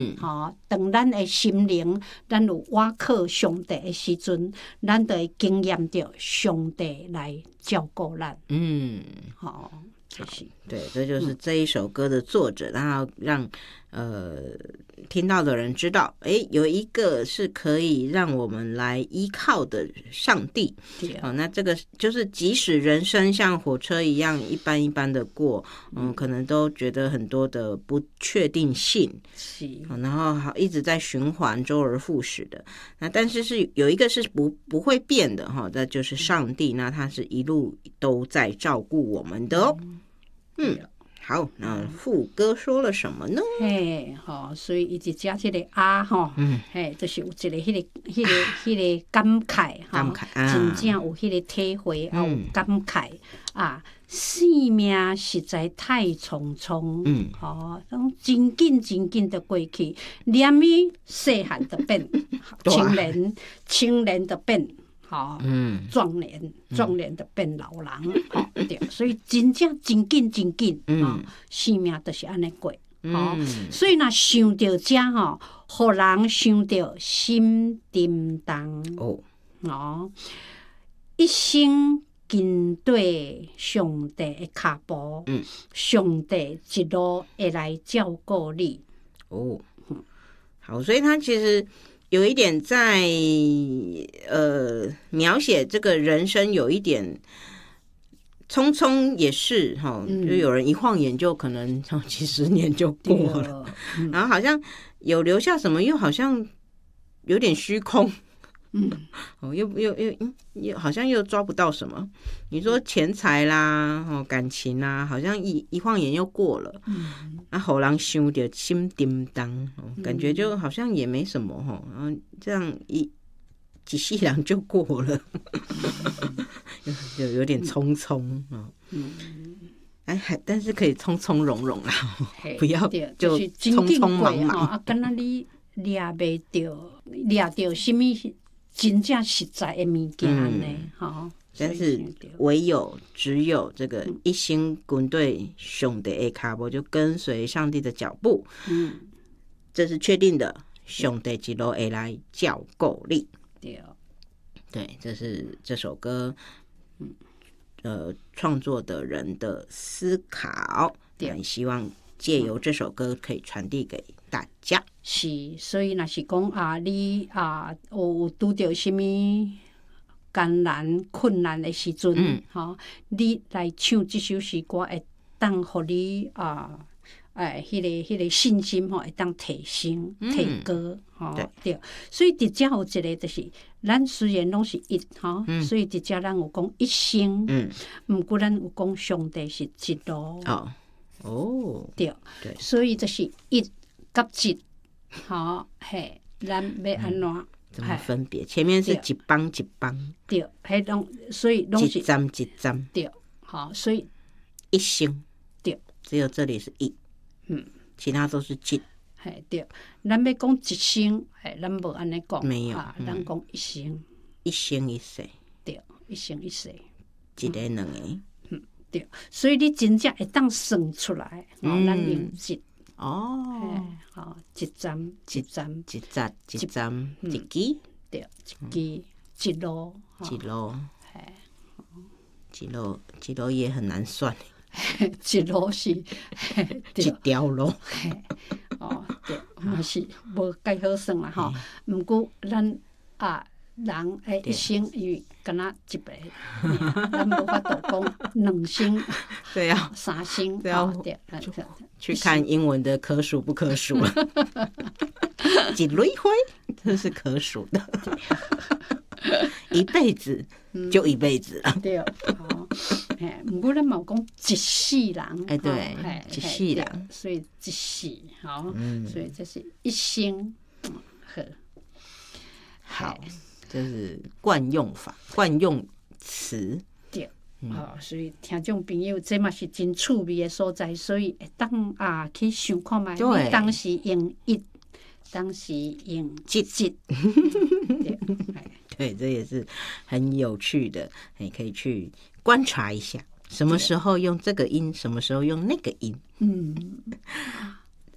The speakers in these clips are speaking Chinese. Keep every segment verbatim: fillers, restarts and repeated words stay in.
嗯，吼、哦，当咱的心灵，咱有倚靠上帝的时阵，咱就会经验到上帝来照顾咱。嗯，好、哦，就是。 对，这就是这一首歌的作者，然后让呃听到的人知道，哎，有一个是可以让我们来依靠的上帝。好、哦，那这个就是即使人生像火车一样一般一般的过，嗯，嗯可能都觉得很多的不确定性， 是、 哦，然后好一直在循环，周而复始的。那但是是有一个是不不会变的哈、哦，那就是上帝，那他是一路都在照顾我们的哦。嗯嗯，好，那副歌说了什么呢？ 嘿，吼，所以伊一只这个啊，吼，嗯，嘿，就是有一个迄、那个、迄、那个、迄个感慨， 感慨啊， 真正有迄个体会，啊、嗯，有感慨啊，生命实在太匆匆，嗯，吼，拢真紧真紧的过去，念伊细汉就变青年，青年就变。吼，嗯，壮年，壮年就变老人，吼、嗯，对，所以真正真紧真紧，嗯、哦，生命就是安尼过，吼、嗯，所以若想到这吼，互人想到心沉重，哦，哦，一生跟对上帝的脚步，嗯，上帝一路会来照顾你， 哦，好，所以他其实。有一点在呃描写这个人生，有一点匆匆也是哈、嗯，就有人一晃眼就可能几十年就过了，嗯、然后好像有留下什么，又好像有点虚空，嗯，哦，又又又又好像又抓不到什么。你说钱财啦，哦，感情啦，好像一一晃眼又过了，嗯，啊，互人想到心沉重，哦，感觉就好像也没什么哈，然后这样一几世人就过了，有有点匆匆啊，嗯，哎，还但是可以从从容容啦，不要就匆匆忙忙啊，敢若你掠袂到，掠到什么真正实在的物件呢？哈、嗯。 但是唯有只有这个一心跟对上帝的脚步，就跟随上帝的脚步，嗯，这是确定的。上帝一路会来照顾你，对，对，这是这首歌，嗯，呃，创作的人的思考，对，希望借由这首歌可以传递给大家。 是，所以若是讲啊，你啊有拄到什么？艰难困难的时阵，嗯哦、你来唱这首诗歌，会当互你啊，诶，迄、那个、迄、那个信心吼，会当提升、提高，吼、嗯哦、对。所以伫遮有一个，就是咱虽然拢是一，吼、哦嗯，所以伫遮咱有讲一生，嗯，毋过咱有讲上帝是一路，哦，哦，对，对，所以就是一甲一，吼、哦，嘿，咱要安怎？嗯怎么分别？前面是一帮一帮， 对，迄拢所以拢是一站一站， 对，好，所以一生对， 只有这里是一，嗯，其他都是一， 嘿对，咱要讲一生，嘿，咱无安尼讲， 没有， 啊，咱讲一生， 一生一世， 对，一生一世， 一个两个， 嗯，对，所以你真正会当算出来，哦，咱用一。 哦， 好，一站一站一站一站一支， 对，一支一路一路，一路一路也很难算， 一路是一条路， 哦，对，嘛是无介好算啦吼。毋过咱啊人诶一生因为敢若一辈，咱无法度讲两生， 对呀， 三生， 对啊，去看英文的可数不可数了，一蕊花这是可数的，一辈子就一辈子了。 对，好，哎，不过咱嘛有讲一世人， 哎，对，一世人， 所以一世好，所以这是一生，好， 好，这是惯用法，惯用词。 嗯、哦，所以听众朋友，这嘛是真趣味的所在，所以会当啊去想看卖，你当时用一，当时用一一，对，对，这也是很有趣的，你可以去观察一下，什么时候用这个音，什么时候用那个音。嗯，啊，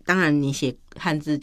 当然你写汉字